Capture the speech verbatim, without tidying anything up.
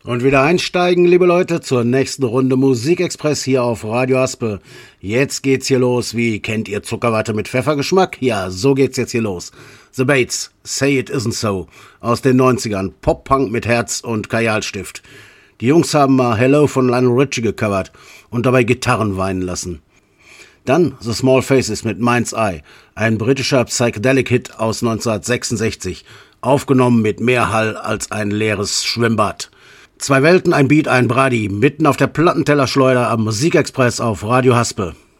Und wieder einsteigen, liebe Leute, zur nächsten Runde Musikexpress hier auf Radio Haspel. Jetzt geht's hier los, wie kennt ihr Zuckerwatte mit Pfeffergeschmack? Ja, so geht's jetzt hier los. The Bates, Say It Isn't So, aus den neunzigern, Pop-Punk mit Herz und Kajalstift. Die Jungs haben mal Hello von Lionel Richie gecovert und dabei Gitarren weinen lassen. Dann The Small Faces mit Mind's Eye, ein britischer Psychedelic-Hit aus neunzehnhundertsechsundsechzig, aufgenommen mit mehr Hall als ein leeres Schwimmbad. Zwei Welten, ein Beat, ein Brady, mitten auf der Plattentellerschleuder am Musikexpress auf Radio Haspel.